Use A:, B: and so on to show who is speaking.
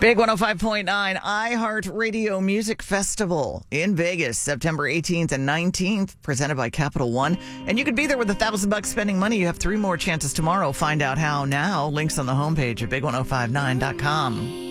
A: Big 105.9 iHeartRadio Music Festival in Vegas, September 18th and 19th, presented by Capital One. And you could be there with $1,000 spending money. You have 3 more chances tomorrow. Find out how now. Links on the homepage at big1059.com.